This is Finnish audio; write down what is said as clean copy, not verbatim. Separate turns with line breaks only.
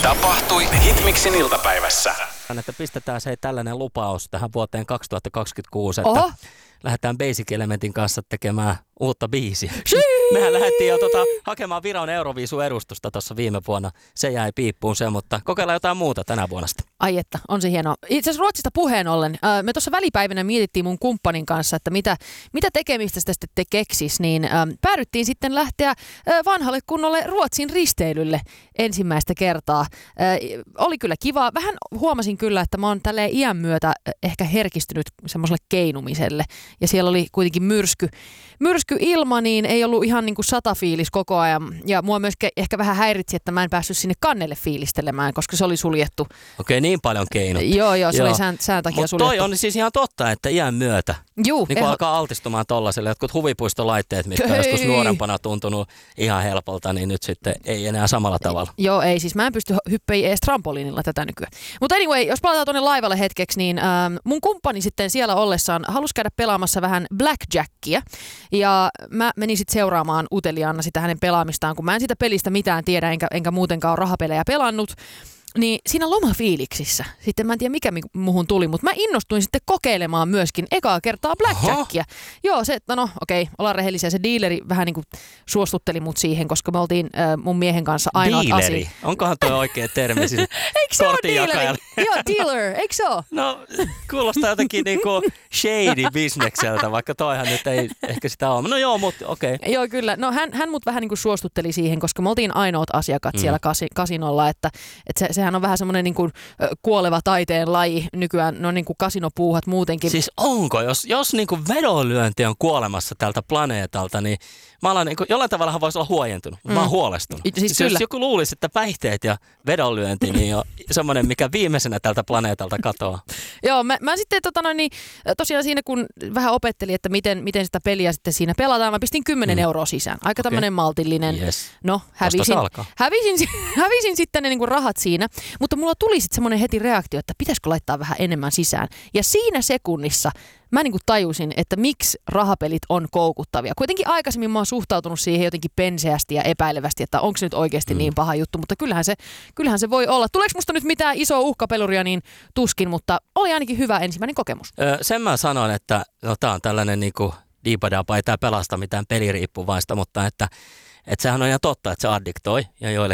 Tapahtui Hitmixin iltapäivässä.
Että pistetään se tällainen lupaus tähän vuoteen 2026, että
Oho.
lähdetään Basic Elementin kanssa tekemään uutta biisiä. Mehän lähdettiin jo hakemaan Viron Euroviisu-edustusta tuossa viime vuonna. Se jäi piippuun se, mutta kokeillaan jotain muuta tänä vuonna sitten.
Ai että, on se hienoa. Itse asiassa Ruotsista puheen ollen, me tuossa välipäivänä mietittiin mun kumppanin kanssa, että mitä tekemistä sitä sitten te keksis, niin päädyttiin sitten lähteä vanhalle kunnolle Ruotsin risteilylle ensimmäistä kertaa. Oli kyllä kiva. Vähän huomasin kyllä, että mä oon tälleen iän myötä ehkä herkistynyt semmoiselle keinumiselle. Ja siellä oli kuitenkin myrsky ilma, niin ei ollut ihan niin kuin satafiilis koko ajan. Ja mua myös ehkä vähän häiritsi, että mä en päässyt sinne kannelle fiilistelemään, koska se oli suljettu.
Okei, niin paljon keinut.
Joo, se oli sään takia
Mutta
suljettu.
toi on siis ihan totta, että iän myötä
Juu,
niin kun alkaa altistumaan tollaselle, jotkut huvipuistolaitteet, mitkä on joskus nuorempana tuntunut ihan helpolta, niin nyt sitten ei enää samalla tavalla.
Joo, ei siis mä en pysty hyppeihin edes trampoliinilla tätä nykyään. Mutta anyway, jos palataan tuonne laivalle hetkeksi, niin mun kumppani sitten siellä ollessaan halusi käydä pelaamassa vähän blackjackia. Ja mä menin sitten seuraamaan uteliaana sitä hänen pelaamistaan, kun mä en siitä pelistä mitään tiedä, enkä muutenkaan ole rahapelejä pelannut. Niin siinä lomafiiliksissä, sitten mä en tiedä mikä muhun tuli, mutta mä innostuin sitten kokeilemaan myöskin ekaa kertaa blackjackia. Joo, se, ollaan rehellisiä, se dealeri vähän niin kuin suostutteli mut siihen, koska me oltiin mun miehen kanssa ainoat
Dealeri?
asiat.
Onkohan tuo oikea termi? Siis
Eikö se ole dealeri? Joo, dealer, eikö se ole?
No, kuulostaa jotenkin niinku shady bisnekseltä, vaikka toihan nyt ei ehkä sitä ole. No joo, mutta okei.
Joo, kyllä. No hän mut vähän niin kuin suostutteli siihen, koska me oltiin ainoat asiakkaat siellä kasinolla, että sehän on vähän semmoinen niin kuin kuoleva taiteen laji nykyään, no niin kuin kasinopuuhat muutenkin.
Siis onko, jos niin kuin vedonlyönti on kuolemassa tältä planeetalta, niin mä olen niin kuin, jollain tavalla voisi olla huojentunut, mä oon huolestunut. Siis jos joku luulisi, että päihteet ja vedonlyönti niin on semmoinen, mikä viimeisenä tältä planeetalta katoaa.
Joo, mä sitten tosiaan siinä kun vähän opettelin, että miten sitä peliä sitten siinä pelataan, mä pistin 10 euroa sisään. Aika tämmöinen maltillinen.
Yes.
No, hävisin sitten ne niinku rahat siinä, mutta mulla tuli sitten semmoinen heti reaktio, että pitäisikö laittaa vähän enemmän sisään. Ja siinä sekunnissa mä niinku tajusin, että miksi rahapelit on koukuttavia. Kuitenkin aikaisemmin mä oon suhtautunut siihen jotenkin penseästi ja epäilevästi, että onko se nyt oikeasti niin paha juttu, mutta kyllähän se voi olla. Tuleeko musta nyt mitään isoa uhkapeluria, niin tuskin, mutta oli ainakin hyvä ensimmäinen kokemus.
Sen mä sanon, että tää on tällainen niinku diipadapa, ei tää pelasta mitään peliriippuvaista, mutta että sehän on ihan totta, että se addiktoi ja